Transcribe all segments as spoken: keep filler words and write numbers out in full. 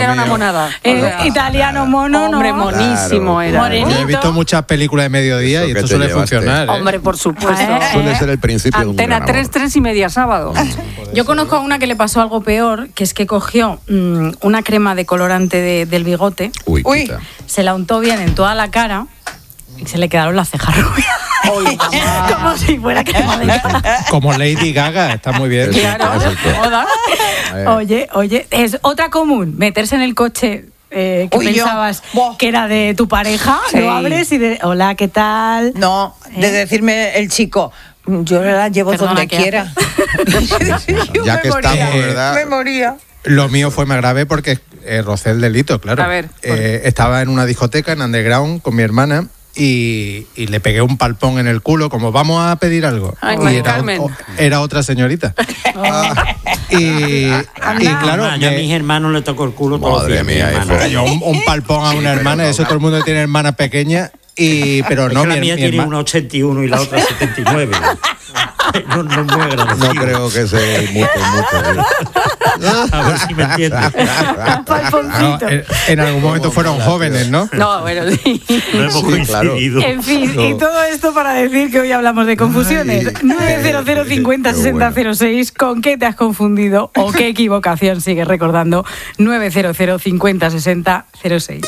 era una monada. Eh, o sea, italiano mono, hombre, ¿no? monísimo claro, era. Morenito. Yo he visto muchas películas de mediodía Eso y que esto te suele llevaste. funcionar. ¿eh? Hombre, por supuesto. Eh, Suele ser el principio de un Antena gran tres, amor. tres y media sábado. Yo conozco a una que le pasó algo peor, que es que cogió mmm, una crema de colorante de, del bigote, Uy, Uy. quita. se la untó bien en toda la cara y se le quedaron las cejas rubias. Como si fuera crema de cara. Como Lady Gaga, está muy bien. Eso, Claro, eso, eso. joda. Eh, Oye, oye, es otra común, meterse en el coche eh, que Uy, yo. pensabas Buah. que era de tu pareja, Sí. lo abres y de, hola, ¿qué tal? No, de ¿Eh? decirme el chico, yo la llevo Perdona, donde ¿qué quiera. Yo Ya me que moría, estamos, ¿verdad? Me moría. Lo mío fue más grave porque eh, rocé el delito, claro. A ver, ¿por Eh, estaba en una discoteca en Underground con mi hermana y, y le pegué un palpón en el culo, como vamos a pedir algo. Ay, y Mari era, Carmen. o- era otra señorita. Ah, y, y claro, Ah, yo a me- mis hermanos le toco el culo todos los Madre días. mi mía, hermano. eso. yo un, un palpón a una hermana, eso todo el mundo tiene hermanas pequeñas. Y, pero Es no, que la mi, mía mi tiene herma- una ochenta y uno y la otra setenta y nueve. No, no es muy agradecido. No creo que se mute mucho. A ver si me entiendes. no, Palponcito. en, en algún momento fueron jóvenes, ¿no? No, bueno, sí. No hemos Sí, claro. coincidido. En fin, No. y todo esto para decir que hoy hablamos de confusiones. Ay, nueve cero cero cincuenta qué sesenta cero seis, ¿con qué te has confundido o qué equivocación sigues recordando? nueve cero cero cincuenta sesenta cero seis.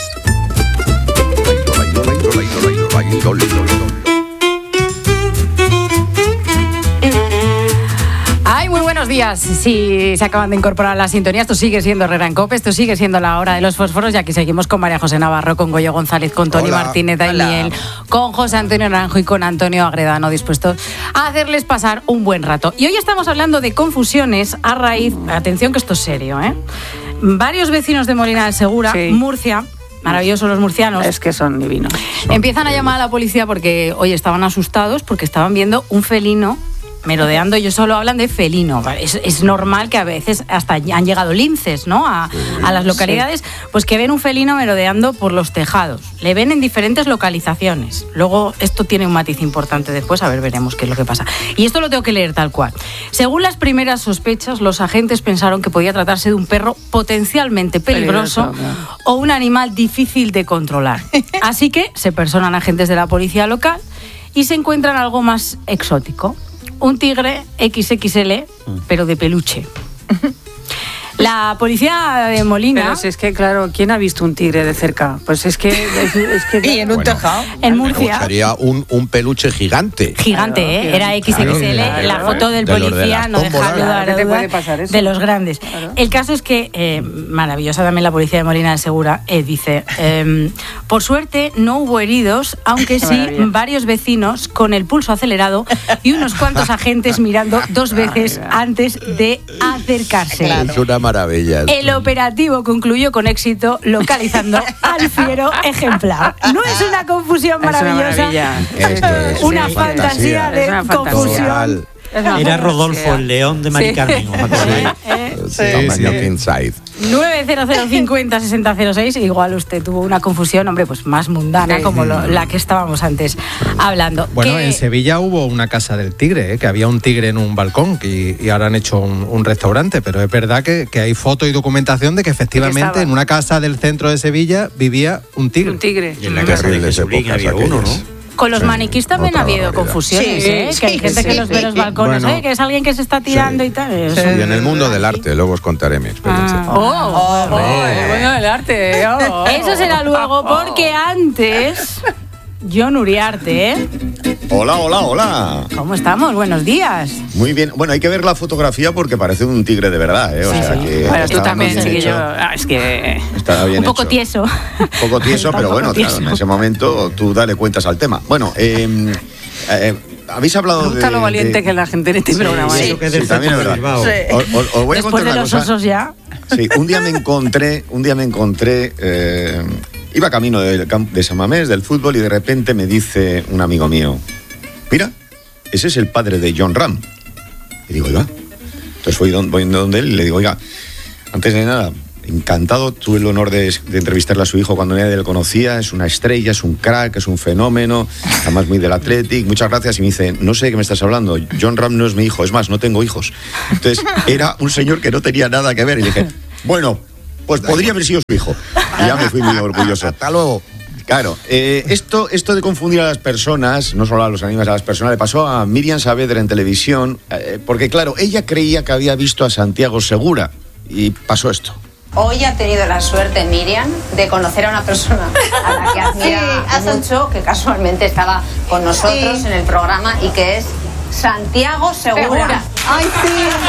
Ay, muy buenos días. Si se acaban de incorporar a la sintonía, esto sigue siendo Herrera en Cope, esto sigue siendo la hora de los fósforos, y aquí seguimos con María José Navarro, con Goyo González, con Tony Hola. Martínez Hola. Daimiel, con José Antonio Naranjo y con Antonio Agredano, dispuestos a hacerles pasar un buen rato. Y hoy estamos hablando de confusiones a raíz, atención que esto es serio, ¿eh? Varios vecinos de Molina del Segura, Sí. Murcia, maravillosos los murcianos, Es que son divinos. empiezan a llamar a la policía porque hoy estaban asustados porque estaban viendo un felino merodeando. Ellos solo hablan de felino. ¿Vale? Es, es normal que a veces hasta han llegado linces, ¿no? A, a las localidades, pues que ven un felino merodeando por los tejados. Le ven en diferentes localizaciones. Luego esto tiene un matiz importante después, a ver, veremos qué es lo que pasa. Y esto lo tengo que leer tal cual. Según las primeras sospechas, los agentes pensaron que podía tratarse de un perro potencialmente peligroso, Peligroso, o un animal difícil de controlar. Así que se personan agentes de la policía local y se encuentran algo más exótico. Un tigre equis equis ele, pero de peluche. La policía de Molina, Pero si es que, claro, ¿quién ha visto un tigre de cerca? Pues es que... Es, es que Y en un Bueno. tejado. en Pero Murcia, sería un, un peluche gigante. gigante, Claro, ¿eh? gigante. Era equis equis ele, Claro, la claro. foto del De los de policía las no deja tómbolas. lugar Claro, a ¿qué te duda puede pasar eso? de los grandes. Claro. El caso es que, eh, maravillosa también la policía de Molina del Segura, eh, dice, eh, por suerte no hubo heridos, aunque Qué sí maravilla. varios vecinos con el pulso acelerado y unos cuantos agentes mirando dos veces antes de acercarse. Es una maravilla. El operativo concluyó con éxito localizando al fiero ejemplar. ¿No es una confusión Es una maravillosa? maravilla. Esto es Una sí, fantasía Es de una fantasía. confusión. Total. Es una Era fantasía. Rodolfo, el león de Mari Sí. Carmen, ¿os acordáis? ¿Eh? Sí, tamaño king size. nueve cero cero cincuenta sesenta cero seis, igual usted tuvo una confusión, hombre, pues más mundana Sí. como lo- la que estábamos antes hablando. Bueno, Que- en Sevilla hubo una casa del tigre, ¿eh? Que había un tigre en un balcón y, y ahora han hecho un, un restaurante, pero es verdad que, que hay fotos y documentación de que efectivamente estaba. en una casa del centro de Sevilla vivía un tigre. Un tigre. Y en la Qué casa de terribles Jesulín épocas había uno, aquellas. ¿no? Con los Sí, maniquís también otra ha habido barbaridad. confusiones, Sí, ¿eh? sí, Que hay gente sí, que los ve en los sí. balcones, Bueno. ¿eh? Que es alguien que se está tirando Sí. y tal. Es Y un- en el mundo del arte, luego os contaré mi experiencia. Ah. ¡Oh! oh, el bueno del arte! oh. Eso será luego, porque antes, Jon Uriarte, ¿eh? Hola, hola, hola. ¿Cómo estamos? Buenos días. Muy bien. Bueno, hay que ver la fotografía porque parece un tigre de verdad, ¿eh? O Sí, sea sí. que Bueno, tú estaba también, muy bien chiquillo. hecho. Ah, es que... Estaba bien Un poco hecho. tieso. Un poco tieso, Está pero un bueno, poco claro, tieso. en ese momento tú dale cuentas al tema. Bueno, eh, eh, habéis hablado Me de... gusta lo valiente de- que es la gente en este programa. Sí, ¿eh? eso que es Sí, del también es centro de verdad. Bilbao. Sí. Os, os- os voy a Después contar de una los cosa. osos ya. Sí, un día me encontré, un día me encontré, eh, iba camino del camp- de San Mamés, del fútbol, y de repente me dice un amigo mío, mira, ese es el padre de John Ram. Y digo, oiga. Entonces voy, don- voy donde él y le digo, oiga, antes de nada, encantado, tuve el honor de, de entrevistarle a su hijo cuando nadie le conocía, es una estrella, es un crack, es un fenómeno, además muy del Athletic, muchas gracias. Y me dice, no sé de qué me estás hablando, John Ram no es mi hijo, es más, no tengo hijos. Entonces era un señor que no tenía nada que ver y le dije, bueno, Pues podría haber sido su hijo. Y ya me fui muy orgulloso. Hasta luego. Claro, eh, esto, esto de confundir a las personas, no solo a los animales, a las personas, le pasó a Miriam Saavedra en televisión, eh, porque claro, ella creía que había visto a Santiago Segura y pasó esto. Hoy ha tenido la suerte, Miriam, de conocer a una persona a la que admira sí, mucho, que casualmente estaba con nosotros sí. en el programa y que es Santiago Segura. Segura. Ay, sí,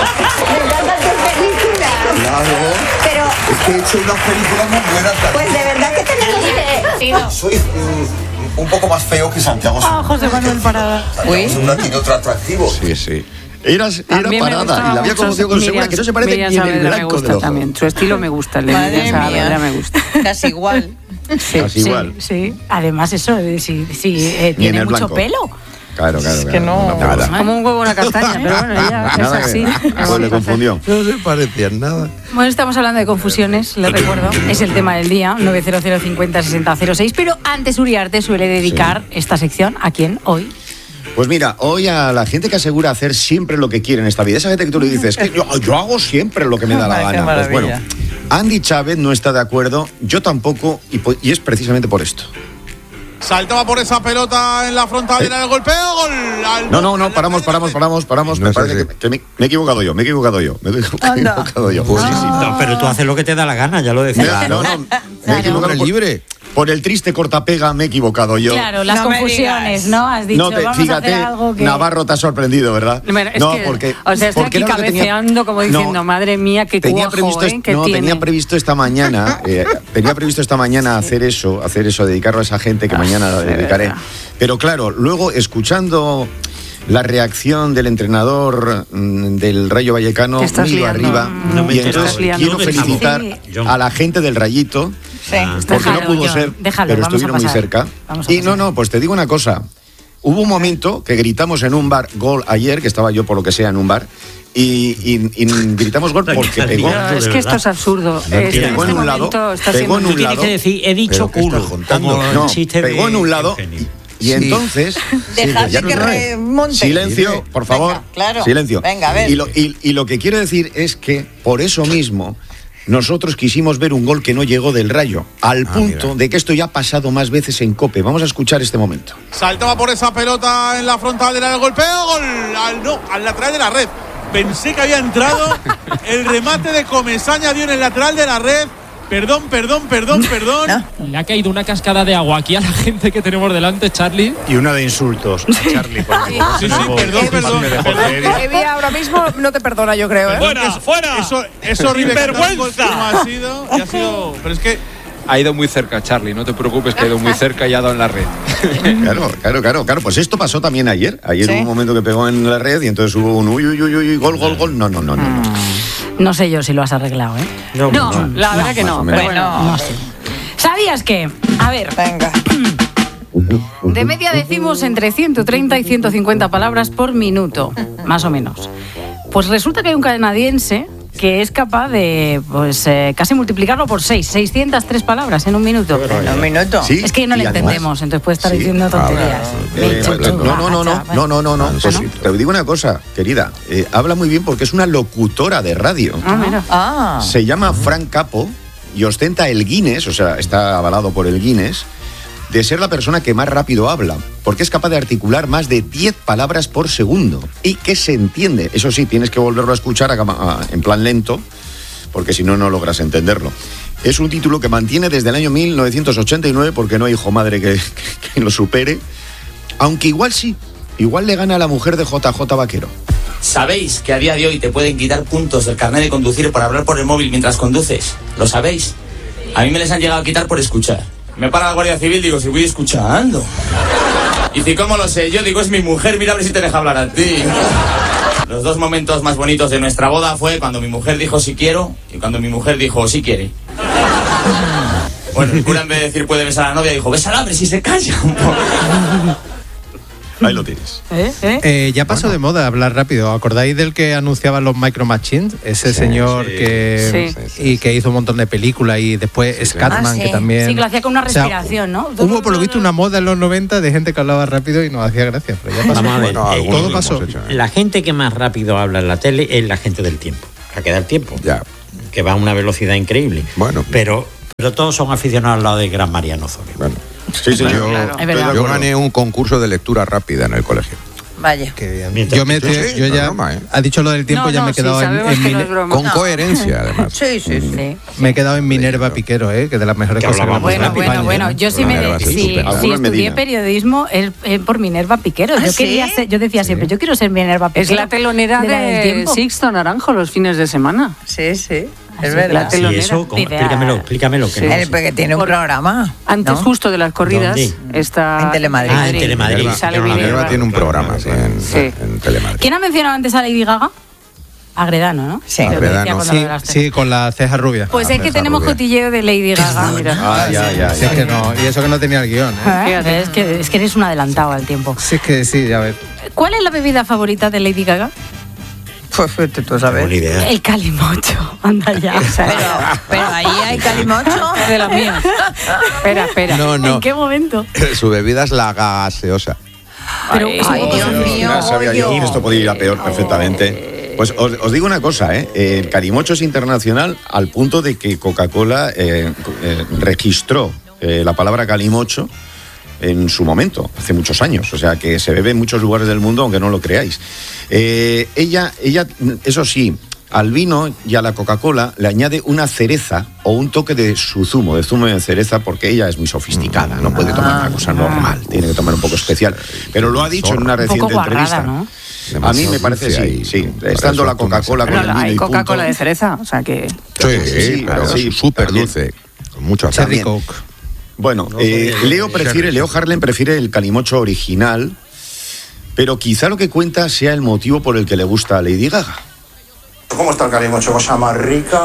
me encantan tus películas. Claro. Pero es que he hecho unas películas muy buenas también. Pues de verdad que tenemos que... Soy mm, un poco más feo que Santiago Segura. Ah, José Manuel Parada. Santiago Segura tiene otro atractivo. Sí, sí. Era, era parada y la había conocido con Segura, que no se parece Miriam ni en el Saavedra blanco me gusta del ojo. también. Su estilo me gusta, el de Madre Miriam Saavedra mía. me gusta. Casi igual. Sí, Casi sí, igual. sí. Además, eso, eh, si, si eh, Ni en tiene el mucho blanco. pelo. Claro, claro, Es claro. que no- Una nada. Como un huevo una castaña, pero bueno, ya es Nada que así. ver. Pues le confundió. No se parecían nada. Bueno, estamos hablando de confusiones, les recuerdo. Es el tema del día, nueve cero cero cincuenta sesenta cero seis. Pero antes Uriarte suele dedicar sí. esta sección a quién hoy. Pues mira, hoy a la gente que asegura hacer siempre lo que quiere en esta vida, esa gente que tú le dices, que yo, yo hago siempre lo que me da la Qué gana. Pues bueno, maravilla. Andy Chávez no está de acuerdo, yo tampoco, y, po- y es precisamente por esto. Saltaba por esa pelota en la frontal, ¿Eh? era el golpeo, gol. Al- No, no, no, al- paramos, paramos, paramos, paramos. No Me es parece así. que, que me, me he equivocado yo, me he equivocado yo. Me he Anda. equivocado yo. Pues Sí, sí. No, pero tú haces lo que te da la gana, ya lo Me- decía. no, no, me he equivocado Hombre por, libre. por el triste cortapega, me he equivocado yo. Claro, las No me confusiones, digas. ¿no? Has dicho, No te, vamos fíjate, a hacer algo que... Navarro te ha sorprendido, ¿verdad? Bueno, es no, que, porque, o sea, estoy porque aquí era lo que tenía- cabeceando como diciendo, No, madre mía, qué tenía cuajo, previsto, ¿eh? est- que no, tiene. tenía previsto esta mañana, eh, tenía previsto esta mañana hacer eso, hacer eso, dedicarlo a esa gente que mañana la dedicaré. Pero claro, luego escuchando la reacción del entrenador mm, del Rayo Vallecano, Te estás me iba liando. arriba. No me y enteras. entonces Te estás quiero liando. felicitar Sí. a la gente del Rayito, Sí. porque no Déjalo, pudo John, ser, déjalo, pero vamos a estuvieron muy pasar. cerca. Vamos a Y no, pasar. no, pues te digo una cosa. Hubo un momento que gritamos en un bar gol ayer, que estaba yo por lo que sea en un bar, y, y- y gritamos gol porque pegó. No, es de que esto verdad. es absurdo. No Este, entiendo. en Pegó en este un lado, momento está pegó siendo en Tú un tienes lado. que decir, he dicho ¿Pero qué culo. estás contando? Como el No, chiste de pegó en un lado Eugenio. y, y entonces Dejad ya que no sabe. remonte. Silencio, por favor. Venga, claro. Silencio. Venga, a ver. Y lo, y- y lo que quiero decir es que por eso mismo nosotros quisimos ver un gol que no llegó del Rayo, al Ah, punto mira. de que esto ya ha pasado más veces en COPE. Vamos a escuchar este momento. Saltaba por esa pelota en la frontal, era el golpeo, gol. Al, no, al lateral de la red. Pensé que había entrado. El remate de Comesaña dio en el lateral de la red. Perdón, perdón, perdón, perdón. No. Le ha caído una cascada de agua aquí a la gente que tenemos delante, Charlie. Y una de insultos a Charlie. porque Sí, sí, luego perdón, perdón, me dejó perdón. caer y- Evi ahora mismo no te perdona, yo creo, ¿eh? Fuera, fuera. Eso, eso horrible. que tal gol que no ha sido, y ha sido. Pero es que Ha ido muy cerca, Charlie, no te preocupes, que ha ido muy cerca y ha dado en la red. Claro, claro, claro, claro. Pues esto pasó también ayer. Ayer ¿Sí? hubo un momento que pegó en la red y entonces hubo un uy, uy, uy, uy, gol, gol, gol. No, no, no, no. no. No sé yo si lo has arreglado, ¿eh? No, No, no. la verdad que más no. o Pero menos. bueno, No sé. ¿Sabías que? A ver, Venga. de media decimos entre ciento treinta y ciento cincuenta palabras por minuto, más o menos. Pues resulta que hay un canadiense que es capaz de, pues, eh, casi multiplicarlo por seis, seiscientas tres palabras en un minuto. En un minuto. Sí, Es que no y le además- entendemos, entonces puede estar Sí, diciendo tonterías. Eh, no, no, no, no, no, no, no, no. Pues te digo una cosa, querida. Eh, habla muy bien porque es una locutora de radio. Ah, mira. Ah. Se llama Fran Capo y ostenta el Guinness, o sea, está avalado por el Guinness, de ser la persona que más rápido habla, porque es capaz de articular más de diez palabras por segundo y que se entiende. Eso sí, tienes que volverlo a escuchar a- a- en plan lento, porque si no, no logras entenderlo. Es un título que mantiene desde el año mil novecientos ochenta y nueve, porque no hay hijo madre que, que- que lo supere, aunque igual sí, igual le gana a la mujer de J J Vaquero. ¿Sabéis que a día de hoy te pueden quitar puntos del carnet de conducir por hablar por el móvil mientras conduces? ¿Lo sabéis? A mí me les han llegado a quitar por escuchar. Me para la Guardia Civil, digo, si voy escuchando. Y si, ¿cómo lo sé? Yo digo, es mi mujer, mira a ver si te deja hablar a ti. Los dos momentos más bonitos de nuestra boda fue cuando mi mujer dijo sí quiero y cuando mi mujer dijo sí quiere. Bueno, el cura en vez de decir puede besar a la novia dijo, bésala, a ver si se calla un poco. Ahí lo tienes. ¿Eh? ¿Eh? Eh, ya pasó de moda hablar rápido. ¿Acordáis del que anunciaba los Micro Machines? Ese Sí, señor sí, que sí, sí, y que hizo un montón de películas y después Scatman, Ah, sí. que también. Sí, que lo hacía con una O sea, respiración, ¿no? Hubo por lo visto una moda en los noventa de gente que hablaba rápido y nos hacía gracia, pero ya pasó. Vamos a ver, Bueno, eh, algunos todo lo pasó. hemos hecho, ¿eh? La gente que más rápido habla en la tele es la gente del tiempo. ¿A qué da el tiempo? Ya. que va a una velocidad increíble. Bueno. Pero, pero todos son aficionados al lado de Gran Mariano Osorio. Bueno. Sí, sí, yo, claro. yo gané un concurso de lectura rápida en el colegio. Vaya. Qué bien. Yo, me, Sí, sí, yo ya, broma, ¿eh? ha dicho lo del tiempo, No, ya no, me he sí, quedado en, sabemos en que Mine- no es broma. Con No. coherencia, además. Sí, sí, sí. me he quedado en Minerva Piquero, ¿eh? Que de las mejores Que cosas que me hablábamos han Bueno, pasado en bueno, España, bueno, ¿eh? yo sí, Minerva me, es sí, estupenda. sí Alguno en estudié Medina. periodismo es, es por Minerva Piquero. ¿Ah, Yo sí? quería ser, yo decía siempre, yo quiero ser Minerva Piquero. Es la telonera de la del de tiempo. Sixto Naranjo los fines de semana. Sí, sí. Es sí, verdad. la Sí, telonera. eso, ¿cómo? Idea. explícamelo, explícamelo. Que Sí. no El, sé. porque tiene un Por- programa. Antes ¿no? justo de las corridas ¿Dónde? está En Telemadrid. Ah, en Telemadrid. Minerva, Sale Yo no la Minerva. Minerva tiene un programa sí, en, Sí. en Telemadrid. ¿Quién ha mencionado antes a Lady Gaga? Agredano, ¿no? Sí. Lo que Agredano, decía cuando Sí, lo de las sí, con la ceja rubia. Pues Ah, es que ceja tenemos rubia. cotilleo de Lady Gaga, mira. Ah, ya, ya, Sí, es ya. que no, y eso que no tenía el guión, ¿eh? ¿Eh? Fíjate. Es que, es que eres un adelantado al tiempo. Sí, es que sí, ya ves. ¿Cuál es la bebida favorita de Lady Gaga? Pues vete tú a Buena saber. idea. El calimocho. Anda ya. Pero, pero ahí hay calimocho. de las mías. Espera, espera. No, no. ¿En qué momento? Su bebida es la gaseosa. Pero, Ay, es un poco Dios solo. mío. Ya sabía yo Oye. que esto podía ir a peor perfectamente. Pues os, os digo una cosa, ¿eh? El calimocho es internacional al punto de que Coca-Cola eh, eh, registró eh, la palabra calimocho en su momento, hace muchos años. O sea, que se bebe en muchos lugares del mundo, aunque no lo creáis. Eh, ella, ella, eso sí, al vino y a la Coca-Cola le añade una cereza o un toque de su zumo, de zumo de cereza, porque ella es muy sofisticada, no puede tomar una cosa normal, tiene que tomar un poco especial. Pero lo ha dicho en una Un poco reciente guarrada, entrevista. ¿no? A mí me parece Demasiado sí, dulce sí. ahí. Para Estando eso la Coca-Cola con Pero el vino hay y Coca-Cola punto. de cereza, o sea que... Sí, sí, pero sí, súper también. dulce. Con mucho azar. Cherry También. Coke. Bueno, eh, Leo prefiere, Leo Harlem prefiere el calimocho original, pero quizá lo que cuenta sea el motivo por el que le gusta a Lady Gaga. ¿Cómo está el calimocho? Cosa más rica.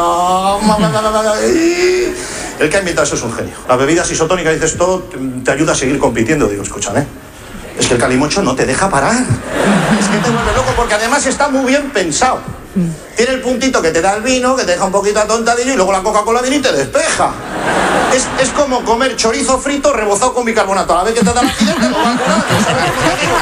El que ha inventado eso es un genio. Las bebidas isotónicas, dices, esto te ayuda a seguir compitiendo. Digo, escúchame, es que el calimocho no te deja parar. Es que te vuelve loco porque además está muy bien pensado. Tiene el puntito que te da el vino, que te deja un poquito atontadillo y luego la Coca-Cola viene y te despeja. Es, es como comer chorizo frito rebozado con bicarbonato. A la vez que te da la acidez, te lo va a curar. ¿Sabes cómo te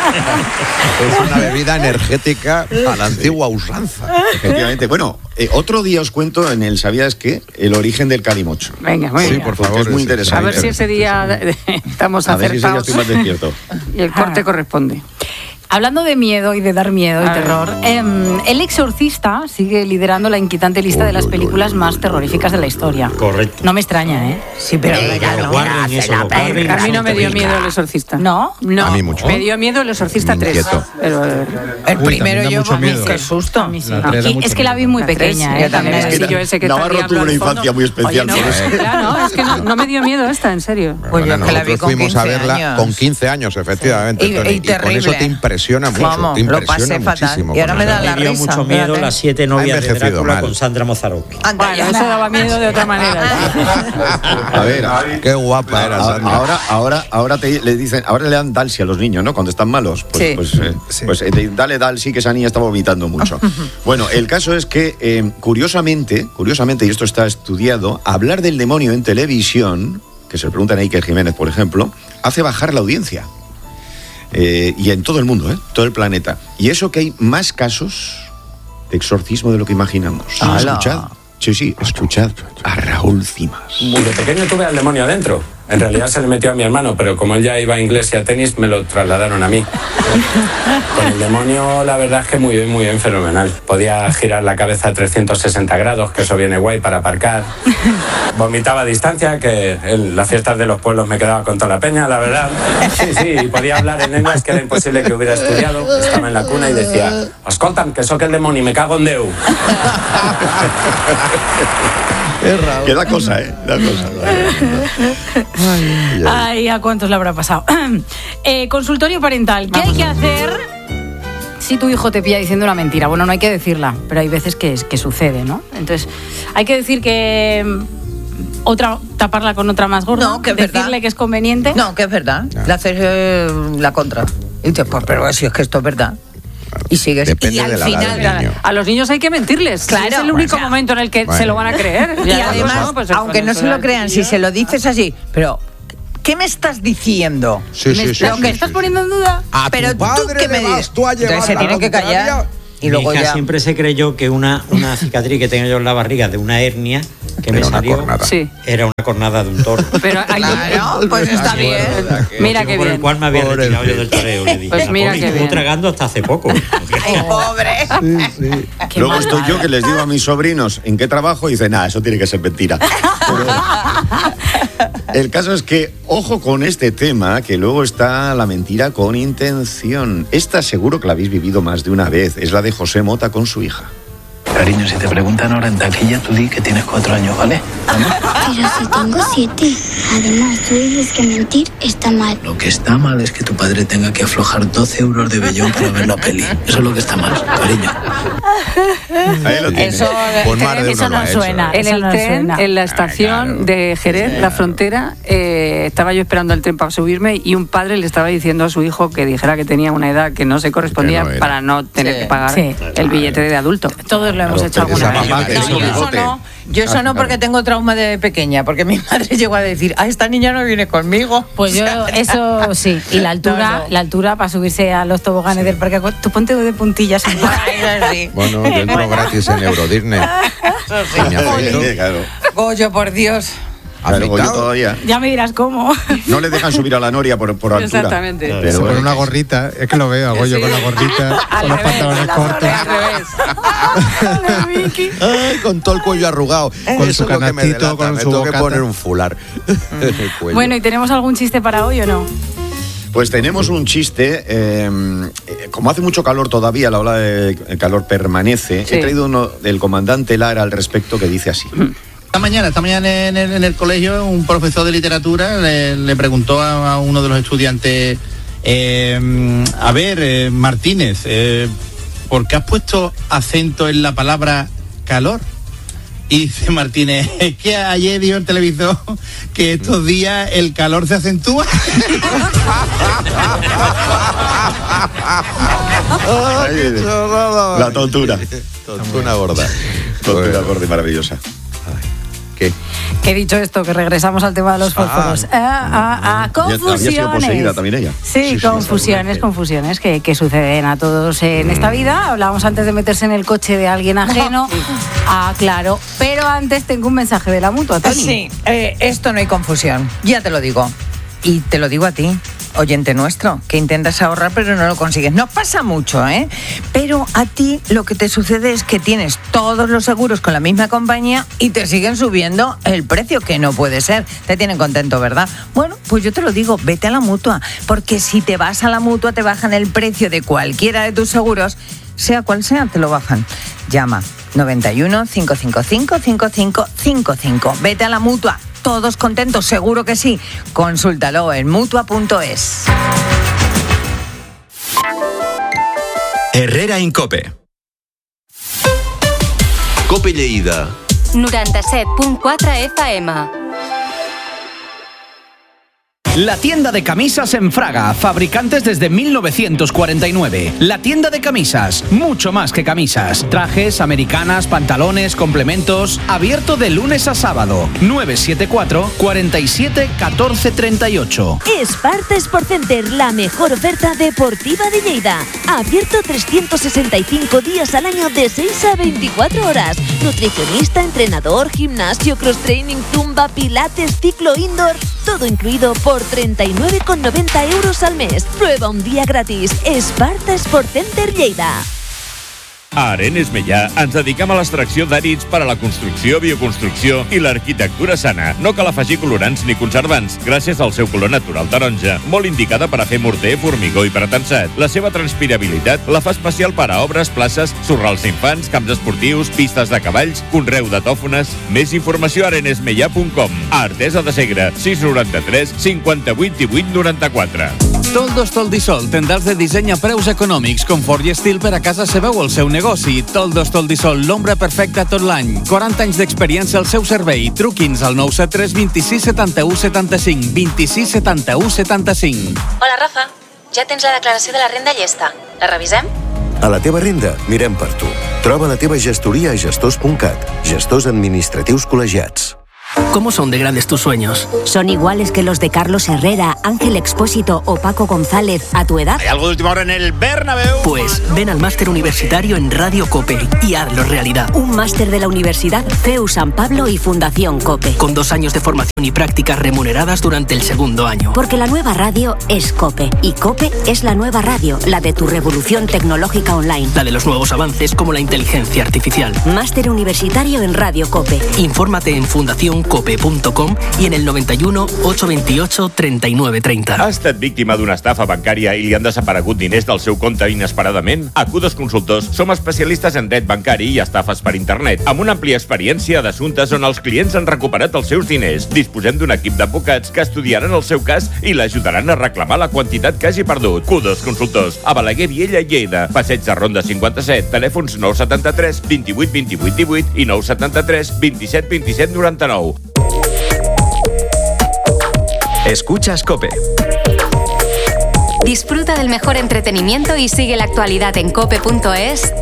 digo? Es una bebida energética a la antigua usanza. Efectivamente. Bueno, eh, otro día os cuento en el ¿Sabías qué? El origen del calimocho. Venga, muy Sí, bien. por Porque favor. es muy sí. interesante. A ver si ese día estamos A ver si ese día acertados estoy más despierto. y el corte Ah. corresponde. Hablando de miedo y de dar miedo y A ver. terror, em, El Exorcista sigue liderando la inquietante lista de las películas más terroríficas de la historia. Correcto. No me extraña, ¿eh? Sí, pero Los ella no Warren y hace eso, la los Warren perra. A mí no me dio miedo el exorcista. ¿No? No. A mí mucho. Me dio miedo el exorcista Me tres. inquieto. Pero, eh, El Uy, primero también da yo, mucho mí, miedo. qué susto. A mí sí. La tres da Y mucho es que la vi miedo. muy La tres, pequeña, yo ¿eh? también, También es que sí. yo ese que está Navarro diablo tuvo una al fondo. infancia muy especial Oye, por no, eso. claro, es que no, no me dio miedo esta, en serio. Pues yo Bueno, que la vi nosotros con fuimos a quince verla años. con quince años, efectivamente, Y- Tony, y y con terrible. eso te impresiona mucho. Vamos, te lo impresiona pasé fatal. muchísimo. Y ahora con me eso. da la Me dio risa, mucho miedo fíjate. las siete Ha novias de envejecido Drácula mal. con Sandra Mozaroki. Anda Bueno, ya. eso daba miedo de otra manera. A ver, Qué guapa era a- Sandra. ahora, ahora, ahora te, le dicen, ahora le dan Dalsi a los niños, ¿no? Cuando están malos. Pues, Sí. pues, eh, pues, eh, de- dale Dalsi, que esa niña está vomitando mucho. Bueno, el caso es que, eh, curiosamente, curiosamente, y esto está estudiado, hablar del demonio en televisión, que se lo preguntan a Iker Jiménez, por ejemplo, hace bajar la audiencia. Eh, y en todo el mundo, ¿eh? Todo el planeta. Y eso que hay más casos de exorcismo de lo que imaginamos. ¡Hala! Escuchad. Sí, sí, escuchad a Raúl Cimas. De pequeño tuve al demonio adentro. En realidad se le metió a mi hermano, pero como él ya iba a inglés y a tenis, me lo trasladaron a mí. Con el demonio, la verdad es que muy bien, muy bien, fenomenal. Podía girar la cabeza a trescientos sesenta grados, que eso viene guay para aparcar. Vomitaba a distancia, que en las fiestas de los pueblos me quedaba con toda la peña, la verdad. Sí, sí, y podía hablar en lenguas que era imposible que hubiera estudiado. Estaba en la cuna y decía, escolta'm, que soy el demonio, me cago en Déu. Que da cosa, ¿eh? Da cosa. Ay, ¿a cuántos le habrá pasado? Eh, consultorio parental. ¿Qué hay que hacer si tu hijo te pilla diciendo una mentira? Bueno, no hay que decirla, pero hay veces que, que sucede, ¿no? Entonces, hay que decir que mm, otra taparla con otra más gorda, No, que es decirle verdad. que es conveniente. No, que es verdad. Le haces eh, la contra. Y dices, pues, pero si es que esto es verdad. Y sigues. Depende y al de la edad final, del niño. A los niños hay que mentirles. Claro, Es el único o sea, momento en el que bueno. se lo van a creer. Y Ya, además, bueno, pues, aunque con no eso se lo ya- crean, si se lo dices así, pero ¿qué me estás diciendo? Sí, ¿Me sí, sí. estás, sí, me sí, estás sí. poniendo en duda? A Pero tu tú padre qué le me vas dices. tú a llevar Entonces se la tienen que contraria callar. y luego Mi hija ya... siempre se creyó que una, una cicatriz que tenía yo en la barriga de una hernia que Era me una salió cornada. Sí. era una cornada de un toro. Pero hay Claro, pues está bien. Mira qué Por el bien. cual me había Pobre retirado yo Phil. del toreo, le dije. Pues La mira pobre qué estuvo bien. tragando hasta hace poco. ¡Ay, pobre! Qué Luego mal. estoy yo que les digo a mis sobrinos en qué trabajo y dicen, nada, eso tiene que ser mentira. Pero el caso es que, ojo con este tema, que luego está la mentira con intención. Esta seguro que la habéis vivido más de una vez. Es la de José Mota con su hija. Cariño, si te preguntan ahora en taquilla, tú di que tienes cuatro años, ¿vale? Pero si tengo siete. Además, tú dices que mentir está mal. Lo que está mal es que tu padre tenga que aflojar doce euros de vellón para ver la peli. Eso es lo que está mal, cariño. Ahí lo tienes. Eso, Pues más de eso uno lo no ha hecho. suena. En eso el no tren, suena. en la estación claro. de Jerez, la frontera, eh, estaba yo esperando el tren para subirme y un padre le estaba diciendo a su hijo que dijera que tenía una edad que no se correspondía Que no era. para no tener Sí. que pagar Sí. el billete de adulto. Todos lo hemos Claro, hecho pero alguna esa vez. mamá que No, es un yo eso bigote. no, yo eso Ah, no porque claro. tengo trauma de pequeña, porque mi madre llegó a decir, ah, esta niña no viene conmigo. Pues yo, eso sí. Y la altura, No, no. la altura para subirse a los toboganes del parque. Tú ponte de puntillas un poco. Sí. Bueno, yo entro gratis en Euro Disney. Y me afeito. Sí, claro. Goyo, por Dios. Claro, yo ¿Afeitado? todavía. Ya me dirás cómo. No le dejan subir a la noria por, por altura. Exactamente. Pero Se pone bueno, una gorrita, es que lo veo, hago yo con la gorrita, con los pantalones cortos, Al revés. Ay, con todo el cuello arrugado. Con Eso su es lo que me canastito, delata, con me su tengo que bocata. poner un fular en el cuello. Bueno, ¿y tenemos algún chiste para hoy o no? pues tenemos un chiste. eh, eh, como hace mucho calor todavía, la ola de calor permanece, Sí. he traído uno del comandante Lara al respecto que dice así. Esta mañana, esta mañana en el, en el colegio, un profesor de literatura le, le preguntó a, a uno de los estudiantes, eh, a ver, eh, Martínez, eh, ¿por qué has puesto acento en la palabra calor? Y dice Martínez, es que ayer dijo el televisor que estos días el calor se acentúa. Ay, la tontura. Tontuna gorda. Tontura gorda y maravillosa. ¿Qué? Que he dicho esto, que regresamos al tema de los fósforos. Ah, ah, ah, Ya había sido confusiones. poseída también ella. Sí, Sí, sí, confusiones, confusiones que, que suceden a todos en esta vida. Hablábamos antes de meterse en el coche de alguien ajeno. Ah, claro. Pero antes tengo un mensaje de la mutua, Toni. Sí, eh, esto no hay confusión, ya te lo digo. Y te lo digo a ti, oyente nuestro, que intentas ahorrar pero no lo consigues. Nos pasa mucho, ¿eh? Pero a ti lo que te sucede es que tienes todos los seguros con la misma compañía y te siguen subiendo el precio, que no puede ser. Te tienen contento, ¿verdad? Bueno, pues yo te lo digo, vete a la mutua, porque si te vas a la mutua te bajan el precio de cualquiera de tus seguros, sea cual sea, te lo bajan. Llama noventa y uno, cinco cinco cinco, cinco cinco cinco cinco. Vete a la mutua. Todos contentos, seguro que sí. Consúltalo en mutua punto es. Herrera Incope. Cope Lleida. noranta-set punt quatre F M. La tienda de camisas en Fraga, fabricantes desde mil novecientos cuarenta y nueve. La tienda de camisas, mucho más que camisas. Trajes, americanas, pantalones, complementos. Abierto de lunes a sábado. nueve siete cuatro, cuarenta y siete, catorce treinta y ocho. Sport Sport Center, la mejor oferta deportiva de Lleida. Abierto trescientos sesenta y cinco días al año de seis a veinticuatro horas. Nutricionista, entrenador, gimnasio, cross-training, zumba, pilates, ciclo indoor. Todo incluido por treinta y nueve con noventa euros al mes. Prueba un día gratis. Esparta Sport Center Lleida. A Arenes Meià ens dediquem a l'extracció d'àrids per a la construcció, bioconstrucció i l'arquitectura sana. No cal afegir colorants ni conservants, gràcies al seu color natural taronja, molt indicada per a fer morter, formigó i pretensat. La seva transpirabilitat la fa especial per a obres, places, sorrals d'infants, camps esportius, pistes de cavalls, conreu de tòfones. Més informació a arenes meià punt com. A Artesa de Segre, sis noranta-tres, cinquanta-vuit, divuit, noranta-quatre. Toldos Toldisol, tendals de disseny a preus econòmics, confort i estil per a casa seva o el seu negoci. Toldos Toldisol, l'ombra perfecta tot l'any. quaranta anys d'experiència al seu servei. Truqui'ns al nou set tres, vint-i-sis, setanta-u, setanta-cinc, vint-i-sis, setanta-u, setanta-cinc. Hola, Rafa. Ja tens la declaració de la renda llesta. La revisem? A la teva renda, mirem per tu. Troba la teva gestoria a gestors punt cat. Gestors administratius col·legiats. ¿Cómo son de grandes tus sueños? ¿Son iguales que los de Carlos Herrera, Ángel Expósito o Paco González a tu edad? ¿Hay algo de última hora en el Bernabéu? Pues ven al máster universitario en Radio COPE y hazlo realidad. Un máster de la Universidad C E U San Pablo y Fundación COPE. Con dos años de formación y prácticas remuneradas durante el segundo año. Porque la nueva radio es COPE. Y COPE es la nueva radio, la de tu revolución tecnológica online. La de los nuevos avances como la inteligencia artificial. Máster universitario en Radio COPE. Infórmate en fundación cope punto com y en el noventa y uno, ochocientos veintiocho, treinta y nueve treinta. Ha estat víctima d'una estafa bancària i li han desaparegut diners del seu compte inesperadament? A Acudos Consultors som especialistes en dret bancari i estafes per internet, amb una àmplia experiència d'assumptes on els clients han recuperat els seus diners. Disposem d'un equip d'advocats que estudiaran el seu cas i l'ajudaran a reclamar la quantitat que hagi perdut. Acudos Consultors, a Balaguer, Viella i Lleida. Passeig de Ronda cinquanta-set, telèfons nou setanta-tres, vint-i-vuit, vint-i-vuit, divuit i nou setanta-tres, vint-i-set, vint-i-set, noranta-nou. Escuchas COPE. Disfruta del mejor entretenimiento y sigue la actualidad en cope punto es